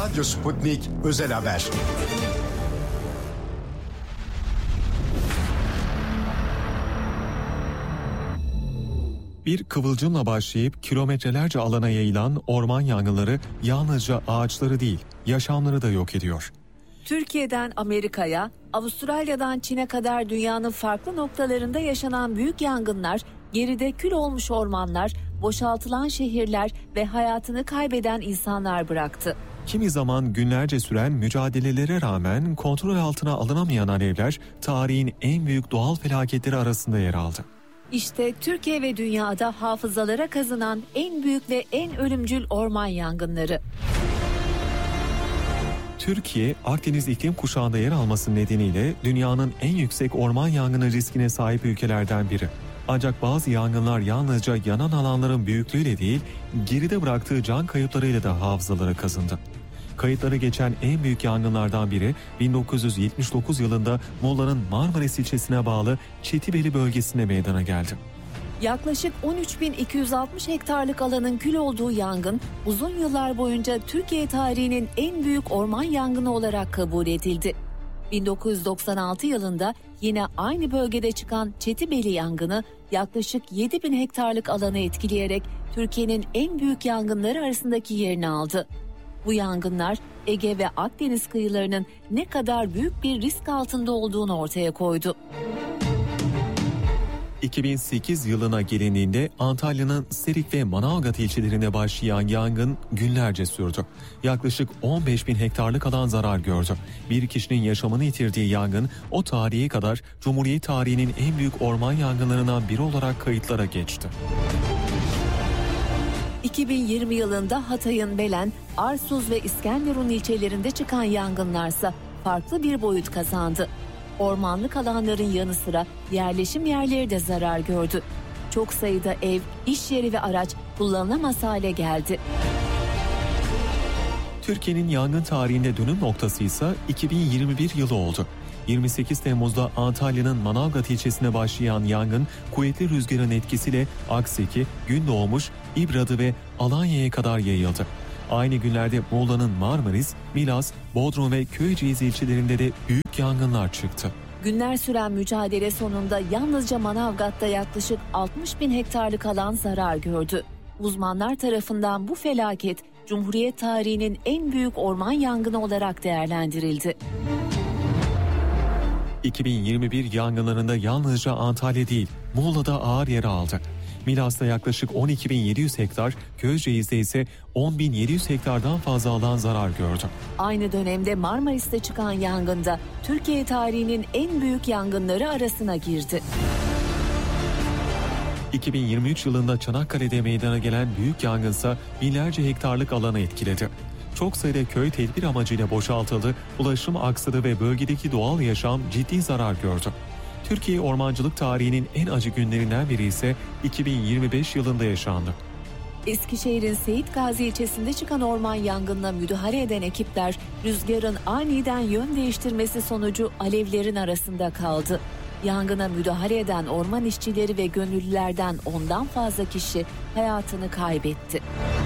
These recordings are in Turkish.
Radyo Sputnik Özel Haber. Bir kıvılcımla başlayıp kilometrelerce alana yayılan orman yangınları yalnızca ağaçları değil, yaşamları da yok ediyor. Türkiye'den Amerika'ya, Avustralya'dan Çin'e kadar dünyanın farklı noktalarında yaşanan büyük yangınlar, geride kül olmuş ormanlar, boşaltılan şehirler ve hayatını kaybeden insanlar bıraktı. Kimi zaman günlerce süren mücadelelere rağmen kontrol altına alınamayan alevler tarihin en büyük doğal felaketleri arasında yer aldı. İşte Türkiye ve dünyada hafızalara kazınan en büyük ve en ölümcül orman yangınları. Türkiye, Akdeniz iklim kuşağında yer alması nedeniyle dünyanın en yüksek orman yangını riskine sahip ülkelerden biri. Ancak bazı yangınlar yalnızca yanan alanların büyüklüğüyle değil, geride bıraktığı can kayıplarıyla da hafızalara kazındı. Kayıtları geçen en büyük yangınlardan biri 1979 yılında Muğla'nın Marmaris ilçesine bağlı Çetibeli bölgesinde meydana geldi. Yaklaşık 13.260 hektarlık alanın kül olduğu yangın uzun yıllar boyunca Türkiye tarihinin en büyük orman yangını olarak kabul edildi. 1996 yılında yine aynı bölgede çıkan Çetibeli yangını yaklaşık 7.000 hektarlık alanı etkileyerek Türkiye'nin en büyük yangınları arasındaki yerini aldı. Bu yangınlar Ege ve Akdeniz kıyılarının ne kadar büyük bir risk altında olduğunu ortaya koydu. 2008 yılına gelindiğinde Antalya'nın Serik ve Manavgat ilçelerinde başlayan yangın günlerce sürdü. Yaklaşık 15.000 hektarlık alan zarar gördü. Bir kişinin yaşamını yitirdiği yangın o tarihe kadar Cumhuriyet tarihinin en büyük orman yangınlarından biri olarak kayıtlara geçti. 2020 yılında Hatay'ın Belen, Arsuz ve İskenderun ilçelerinde çıkan yangınlarsa farklı bir boyut kazandı. Ormanlık alanların yanı sıra yerleşim yerleri de zarar gördü. Çok sayıda ev, iş yeri ve araç kullanılamaz hale geldi. Türkiye'nin yangın tarihinde dönüm noktası ise 2021 yılı oldu. 28 Temmuz'da Antalya'nın Manavgat ilçesine başlayan yangın kuvvetli rüzgarın etkisiyle Akseki, Gündoğmuş, İbradı ve Alanya'ya kadar yayıldı. Aynı günlerde Muğla'nın Marmaris, Milas, Bodrum ve Köyceğiz ilçelerinde de büyük yangınlar çıktı. Günler süren mücadele sonunda yalnızca Manavgat'ta yaklaşık 60.000 hektarlık alan zarar gördü. Uzmanlar tarafından bu felaket Cumhuriyet tarihinin en büyük orman yangını olarak değerlendirildi. 2021 yangınlarında yalnızca Antalya değil, Muğla'da ağır yara aldı. Milas'ta yaklaşık 12.700 hektar, Köyceğiz'de ise 10.700 hektardan fazla alan zarar gördü. Aynı dönemde Marmaris'te çıkan yangında Türkiye tarihinin en büyük yangınları arasına girdi. 2023 yılında Çanakkale'de meydana gelen büyük yangınsa binlerce hektarlık alanı etkiledi. Çok sayıda köy tedbir amacıyla boşaltıldı, ulaşım aksadı ve bölgedeki doğal yaşam ciddi zarar gördü. Türkiye ormancılık tarihinin en acı günlerinden biri ise 2025 yılında yaşandı. Eskişehir'in Seyit Gazi ilçesinde çıkan orman yangınına müdahale eden ekipler rüzgarın aniden yön değiştirmesi sonucu alevlerin arasında kaldı. Yangına müdahale eden orman işçileri ve gönüllülerden 10'dan fazla kişi hayatını kaybetti.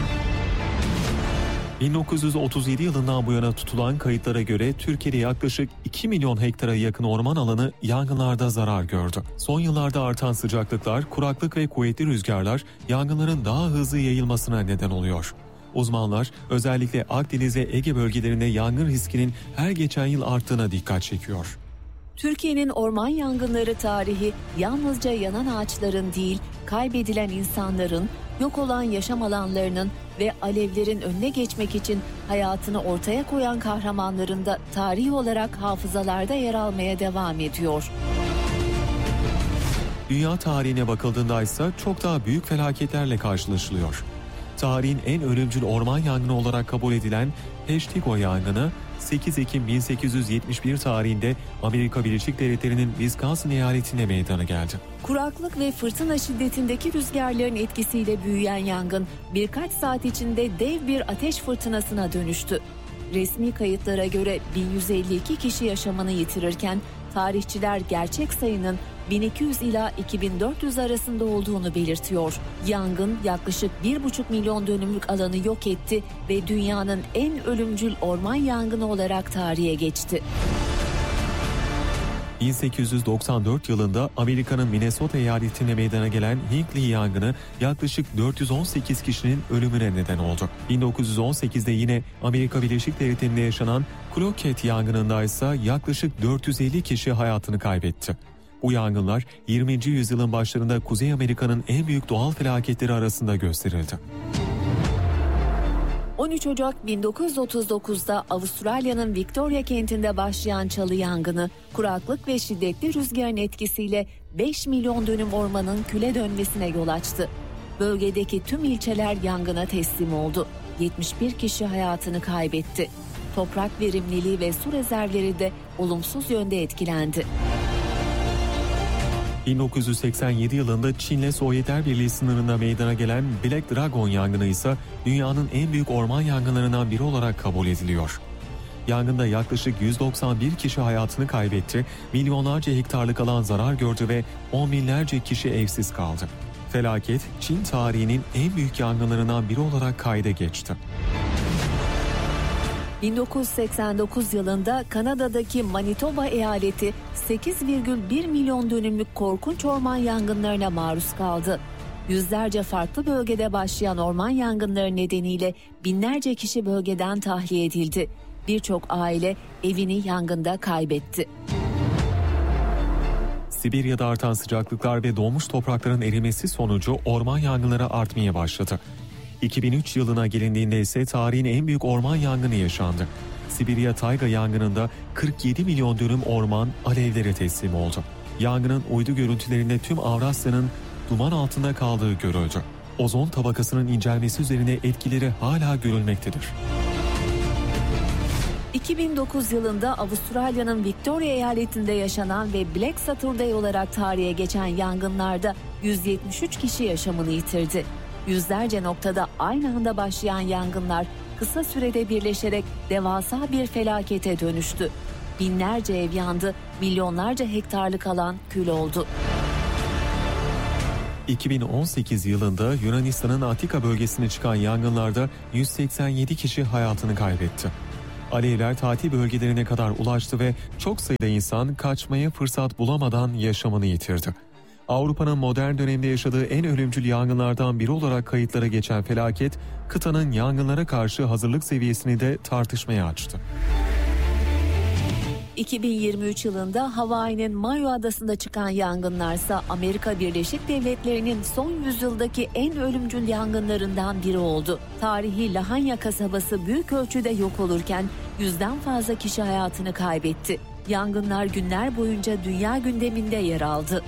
1937 yılından bu yana tutulan kayıtlara göre Türkiye'de yaklaşık 2 milyon hektara yakın orman alanı yangınlarda zarar gördü. Son yıllarda artan sıcaklıklar, kuraklık ve kuvvetli rüzgarlar yangınların daha hızlı yayılmasına neden oluyor. Uzmanlar özellikle Akdeniz ve Ege bölgelerinde yangın riskinin her geçen yıl arttığına dikkat çekiyor. Türkiye'nin orman yangınları tarihi yalnızca yanan ağaçların değil, kaybedilen insanların, yok olan yaşam alanlarının ve alevlerin önüne geçmek için hayatını ortaya koyan kahramanların da tarihi olarak hafızalarda yer almaya devam ediyor. Dünya tarihine bakıldığında ise çok daha büyük felaketlerle karşılaşılıyor. Tarihin en ölümcül orman yangını olarak kabul edilen Peshtigo yangını 8 Ekim 1871 tarihinde Amerika Birleşik Devletleri'nin Wisconsin eyaletinde meydana geldi. Kuraklık ve fırtına şiddetindeki rüzgarların etkisiyle büyüyen yangın birkaç saat içinde dev bir ateş fırtınasına dönüştü. Resmi kayıtlara göre 1152 kişi yaşamını yitirirken tarihçiler gerçek sayının 1200 ila 2400 arasında olduğunu belirtiyor. Yangın yaklaşık 1,5 milyon dönümlük alanı yok etti ve dünyanın en ölümcül orman yangını olarak tarihe geçti. 1894 yılında Amerika'nın Minnesota eyaletinde meydana gelen Hinckley yangını yaklaşık 418 kişinin ölümüne neden oldu. 1918'de yine Amerika Birleşik Devletleri'nde yaşanan Crockett yangınında ise yaklaşık 450 kişi hayatını kaybetti. Bu yangınlar 20. yüzyılın başlarında Kuzey Amerika'nın en büyük doğal felaketleri arasında gösterildi. 13 Ocak 1939'da Avustralya'nın Victoria kentinde başlayan çalı yangını, kuraklık ve şiddetli rüzgarın etkisiyle 5 milyon dönüm ormanın küle dönmesine yol açtı. Bölgedeki tüm ilçeler yangına teslim oldu. 71 kişi hayatını kaybetti. Toprak verimliliği ve su rezervleri de olumsuz yönde etkilendi. 1987 yılında Çin'le Sovyetler Birliği sınırında meydana gelen Black Dragon yangını ise dünyanın en büyük orman yangınlarından biri olarak kabul ediliyor. Yangında yaklaşık 191 kişi hayatını kaybetti, milyonlarca hektarlık alan zarar gördü ve on binlerce kişi evsiz kaldı. Felaket, Çin tarihinin en büyük yangınlarından biri olarak kayda geçti. 1989 yılında Kanada'daki Manitoba eyaleti 8,1 milyon dönümlük korkunç orman yangınlarına maruz kaldı. Yüzlerce farklı bölgede başlayan orman yangınları nedeniyle binlerce kişi bölgeden tahliye edildi. Birçok aile evini yangında kaybetti. Sibirya'da artan sıcaklıklar ve donmuş toprakların erimesi sonucu orman yangınları artmaya başladı. 2003 yılına gelindiğinde ise tarihin en büyük orman yangını yaşandı. Sibirya tayga yangınında 47 milyon dönüm orman alevlere teslim oldu. Yangının uydu görüntülerinde tüm Avrasya'nın duman altında kaldığı görüldü. Ozon tabakasının incelmesi üzerine etkileri hala görülmektedir. 2009 yılında Avustralya'nın Victoria eyaletinde yaşanan ve Black Saturday olarak tarihe geçen yangınlarda 173 kişi yaşamını yitirdi. Yüzlerce noktada aynı anda başlayan yangınlar kısa sürede birleşerek devasa bir felakete dönüştü. Binlerce ev yandı, milyonlarca hektarlık alan kül oldu. 2018 yılında Yunanistan'ın Atika bölgesine çıkan yangınlarda 187 kişi hayatını kaybetti. Alevler tatil bölgelerine kadar ulaştı ve çok sayıda insan kaçmaya fırsat bulamadan yaşamını yitirdi. Avrupa'nın modern dönemde yaşadığı en ölümcül yangınlardan biri olarak kayıtlara geçen felaket, kıtanın yangınlara karşı hazırlık seviyesini de tartışmaya açtı. 2023 yılında Hawaii'nin Maui adasında çıkan yangınlarsa Amerika Birleşik Devletleri'nin son yüzyıldaki en ölümcül yangınlarından biri oldu. Tarihi Lahanya kasabası büyük ölçüde yok olurken 100'den fazla kişi hayatını kaybetti. Yangınlar günler boyunca dünya gündeminde yer aldı.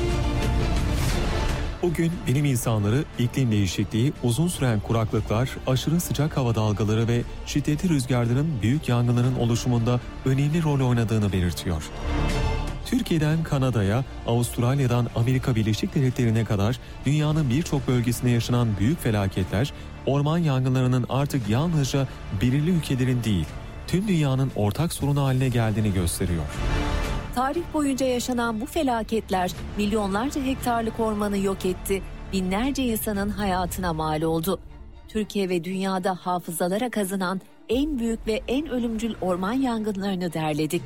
Bugün bilim insanları iklim değişikliği, uzun süren kuraklıklar, aşırı sıcak hava dalgaları ve şiddetli rüzgarların büyük yangınların oluşumunda önemli rol oynadığını belirtiyor. Türkiye'den Kanada'ya, Avustralya'dan Amerika Birleşik Devletleri'ne kadar dünyanın birçok bölgesinde yaşanan büyük felaketler, orman yangınlarının artık yalnızca belirli ülkelerin değil, tüm dünyanın ortak sorunu haline geldiğini gösteriyor. Tarih boyunca yaşanan bu felaketler milyonlarca hektarlık ormanı yok etti, binlerce insanın hayatına mal oldu. Türkiye ve dünyada hafızalara kazınan en büyük ve en ölümcül orman yangınlarını derledik.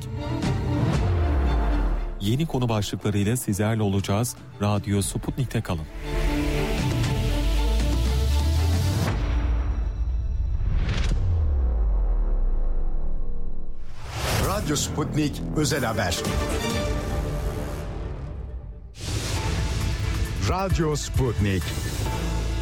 Yeni konu başlıklarıyla sizlerle olacağız. Radyo Sputnik'te kalın. Radyo Sputnik Özel Haber. Radyo Sputnik.